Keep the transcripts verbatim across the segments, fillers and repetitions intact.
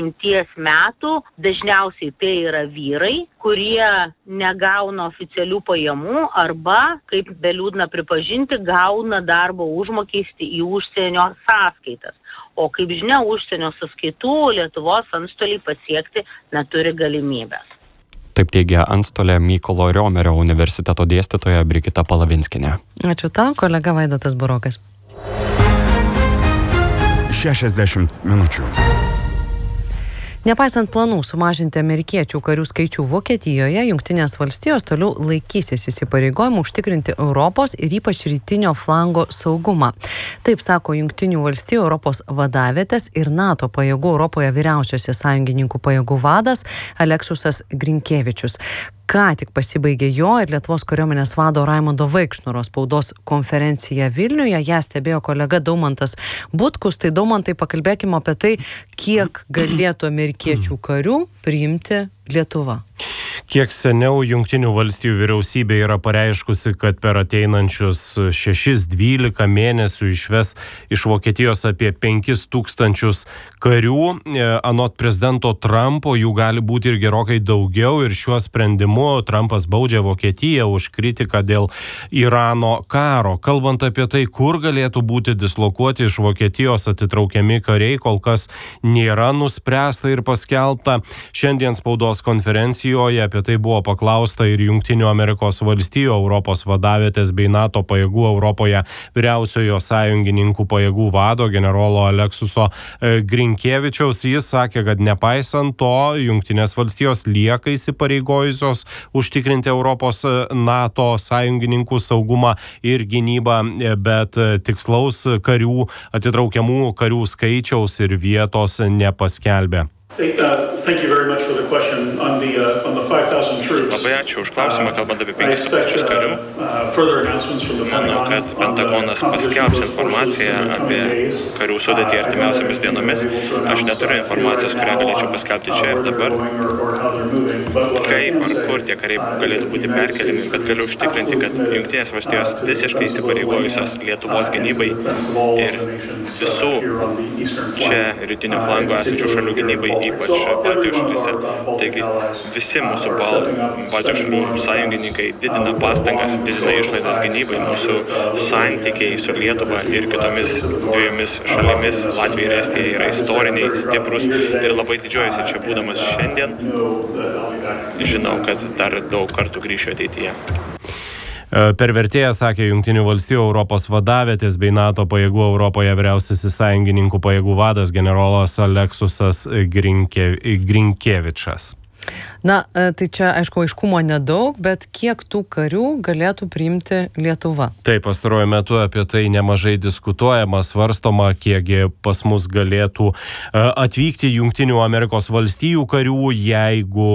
trisdešimties metų, dažniausiai tai yra vyrai, kurie negauna oficialių pajamų arba, kaip beliūdna pripažinti, gauna darbo užmokestį į užsienio sąskaitas. O kaip žinia, užsienio sąskaitų Lietuvos antstoliai pasiekti neturi galimybės. Taip teigia antstolė Mykolo Riomerio universiteto dėstytoja Brigita Palavinskienė. Ačiū tau, kolega Vaidotas Burokas. šešiasdešimt minučių. Nepaisant planų sumažinti amerikiečių karių skaičių Vokietijoje, Jungtinės valstijos toliau laikysis įsipareigojimų užtikrinti Europos ir ypač rytinio flango saugumą. Taip sako Jungtinių valstijų Europos vadavietės ir NATO pajėgų Europoje vyriausiasis sąjungininkų pajėgų vadas Aleksijus Grinkevičius. Ką tik pasibaigė jo ir Lietuvos kariuomenės vado Raimundo Vaikšnoro spaudos konferencija Vilniuje. Ją stebėjo kolega Daumantas Butkus. Tai Daumantai, pakalbėkime apie tai, kiek galėtų amerikiečių karių priimti Lietuva. Kiek seniau Jungtinių valstijų vyriausybė yra pareiškusi, kad per ateinančius šešis dvylika mėnesių išves iš Vokietijos apie penkis tūkstančius karių. Anot prezidento Trumpo jų gali būti ir gerokai daugiau ir šiuo sprendimu Trumpas baudžia Vokietiją už kritiką dėl Irano karo. Kalbant apie tai, kur galėtų būti dislokuoti iš Vokietijos atitraukiami kariai, kol kas nėra nuspręsta ir paskelbta. Šiandien spaudos konferencijoje apie tai buvo paklausta ir Jungtinių Amerikos valstijų Europos vadavietės bei NATO pajėgų Europoje vyriausiojo sąjungininkų pajėgų vado generolo Aleksiuso Grinkevičiaus. Jis sakė, kad nepaisant to, Jungtinės valstijos lieka įsipareigojusios užtikrinti Europos NATO sąjungininkų saugumą ir gynybą, bet tikslaus karių, atitraukiamų karių skaičiaus ir vietos nepaskelbė. Labai ačiū už klausimą, kalbant apie penkis tūkstančius karių. Manau, kad Pentagonas paskelbs informaciją apie karių sudėtį artimiausiamis dienomis. Aš neturiu informacijos, kurią galėčiau paskelbti čia ir dabar. Kaip ar kur tie kariai galėtų būti perkeliami, bet galiu užtikrinti, kad Jungtinės valstijos visiškai įsipareigojusios Lietuvos gynybai ir visų čia rytinio flango esančių šalių gynybai, ypač Baltijos šalyse. Taigi visi mūsų Baltijos šalių sąjungininkai didina pastangas, didina išlaidas gynybai. Mūsų santykiai su Lietuva ir kitomis dviejomis šalimis, Latvija ir Estija, yra istoriniai, stiprus ir labai didžiuojasi čia būdamas šiandien. Žinau, kad dar daug kartų grįšiu ateityje. Per vertėją sakė Jungtinių valstijų Europos vadavietės bei NATO pajėgų Europoje vyriausiasis sąjungininkų pajėgų vadas generolas Aleksijus Grinke, Grinkevičius. Na, tai čia, aišku, aiškumo nedaug, bet kiek tų karių galėtų priimti Lietuva? Taip, pastaruoju metu apie tai nemažai diskutuojama, svarstoma, kiekgi pas mus galėtų atvykti Jungtinių Amerikos valstijų karių, jeigu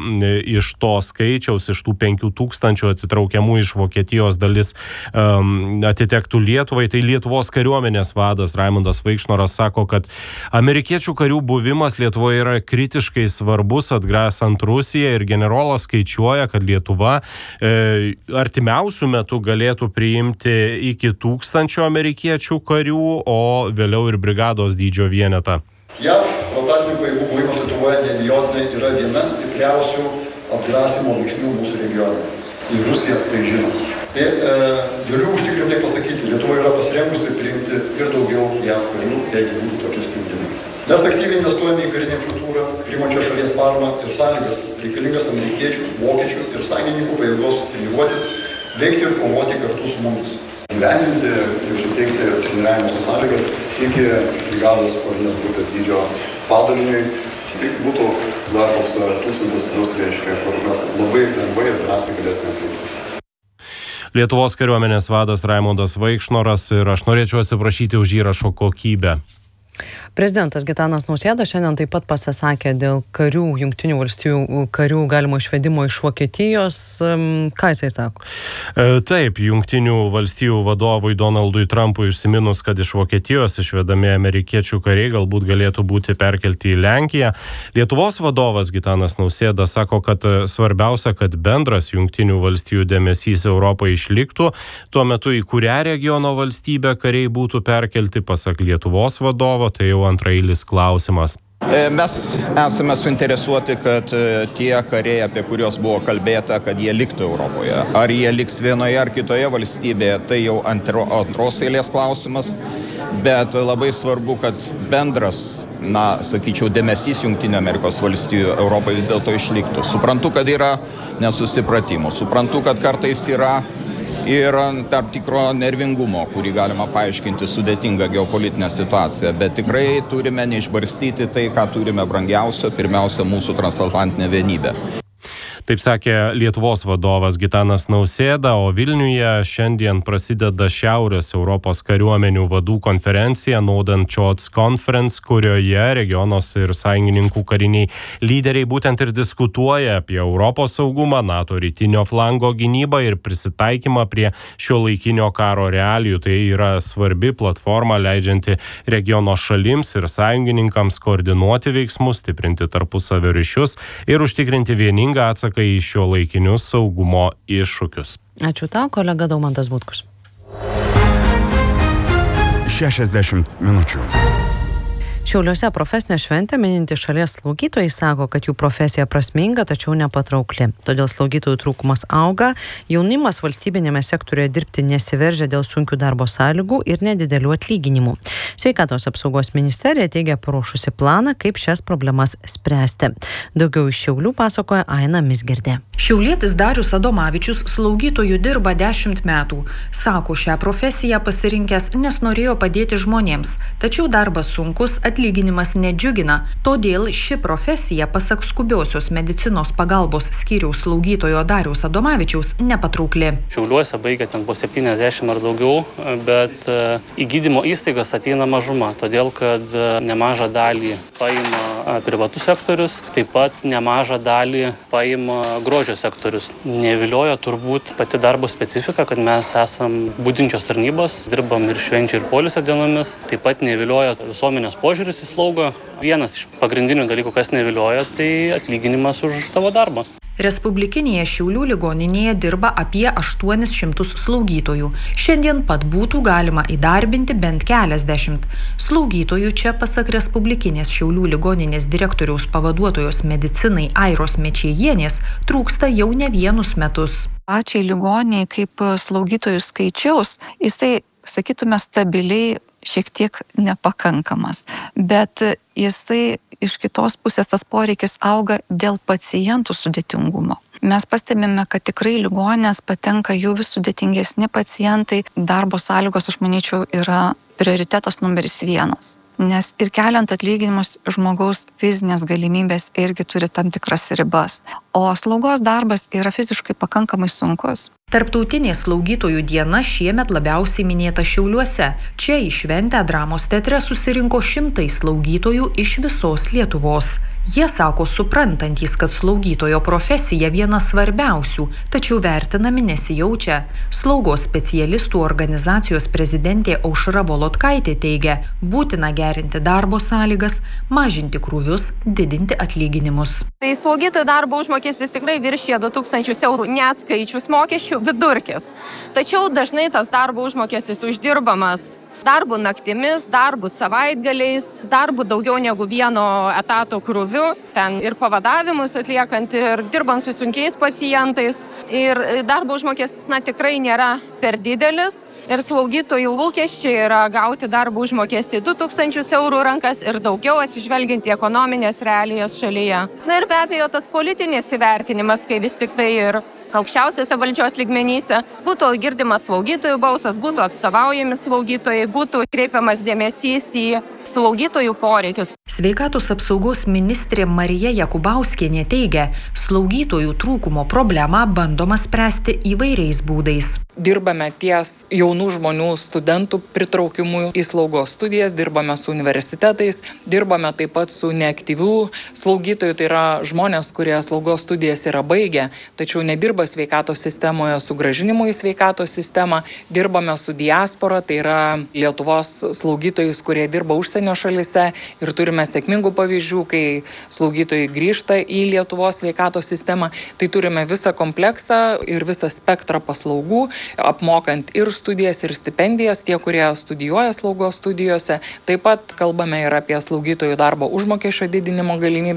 iš to skaičiaus, iš tų penkių tūkstančių atitraukiamų iš Vokietijos dalis um, atitektų Lietuvai. Tai Lietuvos kariuomenės vadas Raimundas Vaikšnoras sako, kad amerikiečių karių buvimas Lietuvoje yra kritiškai svarbus atgrasant Rusiją ir generolas skaičiuoja, kad Lietuva e, artimiausių metų galėtų priimti iki tūkstančio amerikiečių karių, o vėliau ir brigados dydžio vienetą. J A V rotacinių pajėgų buvimas Lietuvoje neabejotinai yra viena stipriausių atgrasimo veiksnių mūsų regione. Ir Rusija tai žino. Tai e, galiu užtikrintai pasakyti, Lietuva yra pasirengusi priimti ir daugiau J A V karių, jeigu būtų tokie sprendimai. Mes aktyviai investuojame į karinę infrastruktūrą, priimančios šalies paramą ir sąlygas reikalingas amerikiečių, vokiečių ir sąjungininkų pajėgos treniruotis, veikti ir kovoti kartu su mumis. Gyvendinti ir suteikti treniravimo sąlygas iki brigados kovinės grupės dydžio padaliniui. Tai būtų dar koks tūkstantis plus, reiškia, kur mes labai lengvai ir drąsiai galėtume kreiptis. Lietuvos kariuomenės vadas Raimundas Vaikšnoras ir aš norėčiau atsiprašyti už įrašo kokybę. Prezidentas Gitanas Nausėda šiandien taip pat pasisakė dėl karių, Jungtinių valstijų karių galimo išvedimo iš Vokietijos. Ką jisai sako? Taip, Jungtinių valstijų vadovui Donaldui Trumpui užsiminus, kad iš Vokietijos išvedami amerikiečių kariai galbūt galėtų būti perkelti į Lenkiją. Lietuvos vadovas Gitanas Nausėda sako, kad svarbiausia, kad bendras Jungtinių valstijų dėmesys Europai išliktų. Tuo metu į kurią regiono valstybę kariai būtų perkelti, pasak Lietuvos vadovo, tai jau antraeilis klausimas. Mes esame suinteresuoti, kad tie kariai, apie kuriuos buvo kalbėta, kad jie liktų Europoje. Ar jie liks vienoje ar kitoje valstybėje, tai jau antro, antros eilės klausimas. Bet labai svarbu, kad bendras, na, sakyčiau, dėmesys Jungtinių Amerikos valstijų Europai vis dėlto išliktų. Suprantu, kad yra nesusipratimų. Suprantu, kad kartais yra ir tarp tikro nervingumo, kurį galima paaiškinti sudėtingą geopolitinę situaciją. Bet tikrai turime neišbarstyti tai, ką turime brangiausio, pirmiausia, mūsų transatlantinę vienybę. Taip sakė Lietuvos vadovas Gitanas Nausėda, o Vilniuje šiandien prasideda Šiaurės Europos kariuomenių vadų konferencija Northern Choice Conference, kurioje regionos ir sąjungininkų kariniai lyderiai būtent ir diskutuoja apie Europos saugumą, NATO rytinio flango gynybą ir prisitaikymą prie šio laikinio karo realijų. Tai yra svarbi platforma, leidžianti regiono šalims ir sąjungininkams koordinuoti veiksmus, stiprinti tarpusavio ryšius ir užtikrinti vieningą atsaką į šio laikinius saugumo iššūkius. Ačiū tau, kolega Daumantas Butkus. šešiasdešimt minučių. Šiauliuose profesinė šventė mininti šalies slaugytojai sako, kad jų profesija prasminga, tačiau nepatraukli. Todėl slaugytojų trūkumas auga, jaunimas valstybinėme sektoriuje dirbti nesiveržia dėl sunkių darbo sąlygų ir nedidelių atlyginimų. Sveikatos apsaugos ministerija teigia paruošusi planą, kaip šias problemas spręsti. Daugiau iš Šiaulių pasakoja Aina Mizgirdė. Šiaulietis Darius Adomavičius slaugytojų dirba dešimt metų. Sako, šią profesiją pasirinkęs, nes norėjo padėti žmonėms. Tačiau darbas sunkus, atlyginimas nedžiugina. Todėl ši profesija, pasak skubiosios medicinos pagalbos skyriaus slaugytojo Dariaus Adomavičiaus, nepatraukli. Šiauliuose baigia ten po septyniasdešimt ar daugiau, bet į gydymo įstaigas ateina mažuma, todėl kad nemažą dalį paima privatus sektorius, taip pat nemažą dalį paima grožio sektorius. Nevilioja turbūt pati darbo specifika, kad mes esam budinčios tarnybos, dirbam ir švenčių ir poilsio dienomis. Taip pat nevilioja visuomenės požiūris į slaugą. Vienas iš pagrindinių dalykų, kas nevilioja, tai atlyginimas už savo darbą. Respublikinėje Šiaulių ligoninėje dirba apie aštuonis šimtus slaugytojų. Šiandien pat būtų galima įdarbinti bent keliasdešimt. Slaugytojų čia, pasak Respublikinės Šiaulių ligoninės direktoriaus pavaduotojos medicinai Airos Mečiejienės, trūksta jau ne vienus metus. Pačiai ligoniai kaip slaugytojų skaičiaus, jisai, sakytume, stabiliai šiek tiek nepakankamas, bet jisai iš kitos pusės tas poreikis auga dėl pacientų sudėtingumo. Mes pastebime, kad tikrai ligoninės patenka jau vis sudėtingesni pacientai. Darbo sąlygos, aš manyčiau, yra prioritetas numeris vienas. Nes ir keliant atlyginimus žmogaus fizinės galimybės irgi turi tam tikras ribas. O slaugos darbas yra fiziškai pakankamai sunkus. Tarptautinė slaugytojų diena šiemet labiausiai minėta Šiauliuose. Čia į šventę Dramos teatre susirinko šimtai slaugytojų iš visos Lietuvos. Jie sako suprantantys, kad slaugytojo profesija viena svarbiausių, tačiau vertinami nesijaučia. Slaugos specialistų organizacijos prezidentė Aušra Volodkaitė teigia, būtina gerinti darbo sąlygas, mažinti krūvius, didinti atlyginimus. Tai slaugytojų darbo užmokestis tikrai viršija du tūkstančius eurų neatskaičius mokesčių vidurkis. Tačiau dažnai tas darbo užmokestis uždirbamas darbu naktimis, darbu savaitgaliais, darbu daugiau negu vieno etato krūviu, ten ir pavadavimus atliekant, ir dirbant su sunkiais pacientais. Ir darbo užmokestis, na, tikrai nėra per didelis. Ir slaugytojų lūkesčiai yra gauti darbo užmokestį du tūkstančius eurų rankas ir daugiau atsižvelgiant į ekonominės realijas šalyje. Na ir be abejo tas politinis įvertinimas, kai vis tik tai ir aukščiausiose valdžios lygmenyse būtų girdimas slaugytojų balsas, būtų atstovaujami slaugytojai, būtų kreipiamas dėmesys į slaugytojų poreikius. Sveikatos apsaugos ministrė Marija Jakubauskienė teigia, slaugytojų trūkumo problemą bandoma spręsti įvairiais būdais. Dirbame ties jaunų žmonių studentų pritraukimu į slaugos studijas, dirbame su universitetais, dirbame taip pat su neaktyvių slaugytojų, tai yra žmonės, kurie slaugos studijas yra baigę, tačiau nedirba sveikatos sistemoje su grąžinimu į sveikatos sistemą, dirbame su diaspora, tai yra Lietuvos slaugytojais, kurie dirba užsienio užsienio šalise ir turime sėkmingų pavyzdžių, kai slaugytojai grįžta į Lietuvos sveikatos sistemą. Tai turime visą kompleksą ir visą spektrą paslaugų, apmokant ir studijas, ir stipendijas, tie, kurie studijuoja slaugos studijose. Taip pat kalbame ir apie slaugytojų darbo užmokesčio didinimo galimybę.